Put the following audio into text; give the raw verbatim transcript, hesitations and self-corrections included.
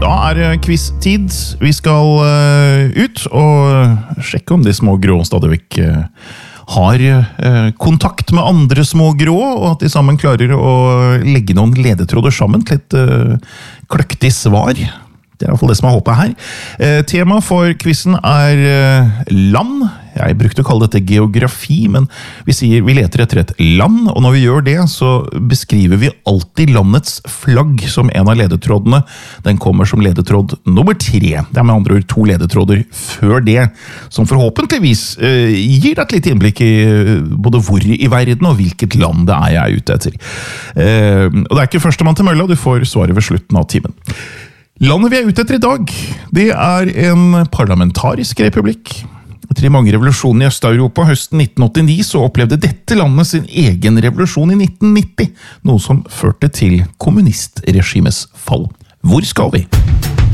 Da er det quiz-tid. Vi skal uh, ut og sjekke om de små grå stadig vekk uh, har uh, kontakt med andre små grå, og at de sammen klarer å legge noen ledetråder sammen til et uh, kløktig svar. Det er i hvert fall det som er håpet her. Uh, tema for quizen er uh, land. Jeg brukte å kalle dette geografi, men vi sier vi leter etter et land, og når vi gjør det, så beskriver vi alltid landets flagg som en av ledetrådene. Den kommer som ledetråd nummer tre. Det er med andre ord to ledetråder før det, som forhåpentligvis eh, gir deg et litt innblikk i både hvor i verden og hvilket land det er jeg er ute etter. Eh, og det er ikke førstemann til mølla, du får svaret ved slutten av timen. Landet vi er ute etter i dag, det er en parlamentarisk republikk. Etter mange revolusjoner i Øst-Europa høsten nitten åttini så opplevde dette landet sin egen revolusjon i nitten nitti, noe som førte til kommunistregimets fall. Hvor skal vi?